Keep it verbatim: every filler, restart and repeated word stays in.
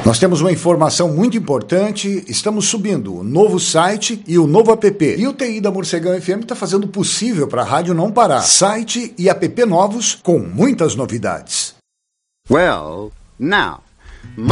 Nós temos uma informação muito importante, estamos subindo o novo site e o novo app. E o T I da Morcegão F M está fazendo o possível para a rádio não parar. Site e app novos com muitas novidades. Well, now... My